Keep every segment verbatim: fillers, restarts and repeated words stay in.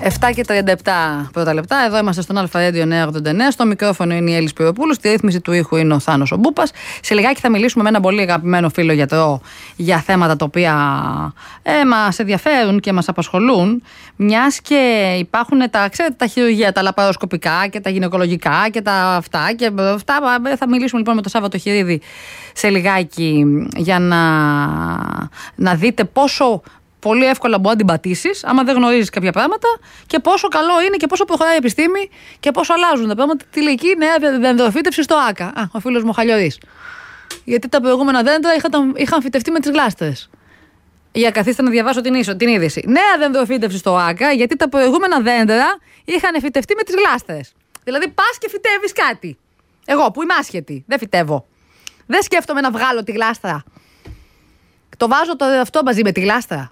επτά και τριάντα επτά πρώτα λεπτά. Εδώ είμαστε στον Αλφα Radio εννιακόσια ογδόντα εννέα. Στο μικρόφωνο είναι η Έλλη Σπυροπούλου. Στη ρύθμιση του ήχου είναι ο Θάνος ο Μπούπας. Σε λιγάκι θα μιλήσουμε με έναν πολύ αγαπημένο φίλο γιατρό για θέματα τα οποία ε, μας ενδιαφέρουν και μας απασχολούν. Μιας και υπάρχουν τα, ξέρετε, τα χειρουργεία, τα λαπαροσκοπικά και τα γυναικολογικά και τα αυτά. Και αυτά θα μιλήσουμε λοιπόν με τον Σάββατο Χειρίδη σε λιγάκι για να, να δείτε πόσο πολύ εύκολα μπορεί να την πατήσεις, άμα δεν γνωρίζεις κάποια πράγματα, και πόσο καλό είναι και πόσο προχωράει η επιστήμη και πόσο αλλάζουν τα πράγματα. Τη λυκή νέα δενδροφύτευση στο ΆΚΑ. Α, ο φίλος μου Χαλιορής. Γιατί τα προηγούμενα δέντρα είχαν, είχαν φυτευτεί με τις γλάστρες. Για καθίστε να διαβάσω την, ίσο, την είδηση. Νέα δενδροφύτευση στο ΆΚΑ, γιατί τα προηγούμενα δέντρα είχαν φυτευτεί με τις γλάστρες. Δηλαδή πας και φυτεύεις κάτι. Εγώ που είμαι άσχετη, δεν φυτεύω. Δεν σκέφτομαι να βγάλω τη γλάστρα. Το βάζω το, αυτό μαζί με τη γλάστρα.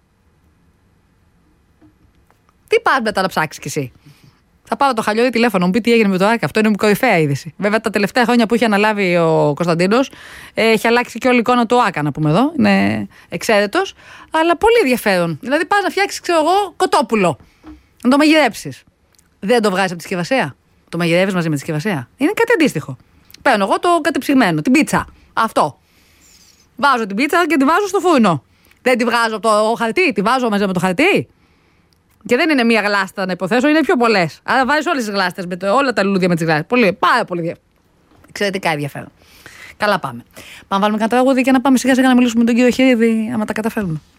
Τι πας μετά να ψάξεις κι εσύ. Θα πάρω το Χαλιορί τηλέφωνο, μου πει τι έγινε με το ΆΚΑ. Αυτό είναι μου κορυφαία είδηση. Βέβαια τα τελευταία χρόνια που είχε αναλάβει ο Κωνσταντίνος, ε, έχει αλλάξει και όλη η εικόνα του ΆΚΑ, να πούμε εδώ. Είναι εξαίρετος, αλλά πολύ ενδιαφέρον. Δηλαδή πας να φτιάξεις, ξέρω εγώ, κοτόπουλο. Να το μαγειρέψεις. Δεν το βγάζεις από τη συσκευασία. Το μαγειρεύεις μαζί με τη συσκευασία. Είναι κάτι αντίστοιχο. Παίρνω εγώ το κατεψυγμένο, την πίτσα. Αυτό. Βάζω την πίτσα και τη βάζω στο φούρνο. Δεν τη βγάζω από το χαρτί, τη βάζω μαζί με το χαρτί. Και δεν είναι μία γλάστα να υποθέσω, είναι πιο πολλές. Άρα βάζεις όλες τις γλάστες, με το, όλα τα λουλούδια με τις γλάστες. Πολύ, πάρα πολύ ενδιαφέρον. Εξαιρετικά ενδιαφέρον. Καλά πάμε. Πάμε να βάλουμε κανένα τραγούδι και να πάμε σιγά σιγά να μιλήσουμε με τον κύριο Χειρίδη, άμα τα καταφέρουμε.